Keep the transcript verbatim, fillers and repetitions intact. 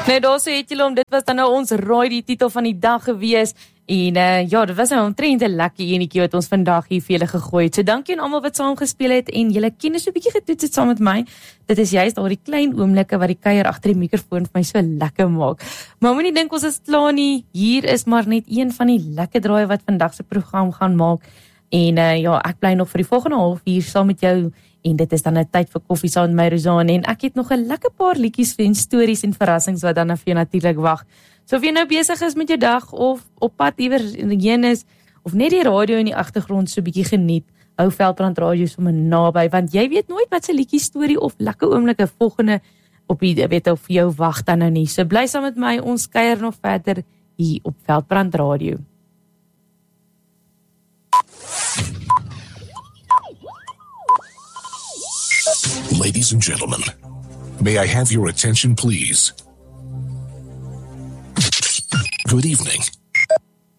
Nee, daar sê het julle om, dit was dan nou ons raai die titel van die dag gewees. En uh, ja, dit was nou omtrent 'n lekker enetjie wat ons vandag hier vir julle gegooi het. So dankie aan almal wat saam gespeel het en julle kennis so 'n bietjie getoets het saam met my. Dit is juist daardie klein oomblikke wat die kuier agter die mikrofoon vir my so lekker maak. Maar moenie dink ons is klaar nie. Hier is maar net een van die lekker draaie wat vandag se program gaan maak. En uh, ja, ek bly nog vir die volgende halfuur saam met jou. En dit is dan 'n tyd vir koffie saam met my Rosanne. En ek het nog 'n lekker paar liedjies vir en stories en verrassings wat dan vir jou natuurlik wag. So of jy nou besig is met jou dag of op pad iewers heen is of net die radio in die agtergrond so 'n bietjie geniet, hou Veldbrand Radio sommer naby want jy weet nooit wat se liedjie storie of lekker oomblikke volgende op die weet of vir jou wag dan nou nie. So bly saam met my, ons kuier nog verder hier op Veldbrand Radio. Ladies and gentlemen, may I have your attention, please? Good evening.